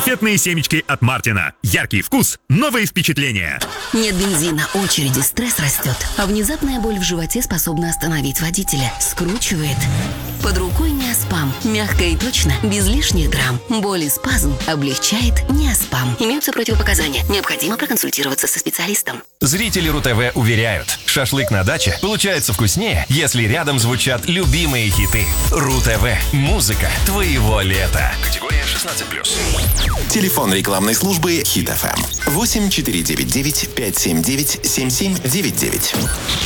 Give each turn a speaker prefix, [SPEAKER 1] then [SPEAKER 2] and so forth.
[SPEAKER 1] Конфетные семечки от Мартина. Яркий вкус, новые впечатления.
[SPEAKER 2] Нет бензина, очереди, стресс растет. А внезапная боль в животе способна остановить водителя. Скручивает. Под рукой Неоспам. Мягко и точно, без лишних грамм. Боль и спазм облегчает Неоспам. Имеются противопоказания. Необходимо проконсультироваться со специалистом.
[SPEAKER 3] Зрители РУ-ТВ уверяют, шашлык на даче получается вкуснее, если рядом звучат любимые хиты. РУ-ТВ. Музыка твоего лета. Категория 16+.
[SPEAKER 4] Телефон рекламной службы Хит FM 8499 579 7799.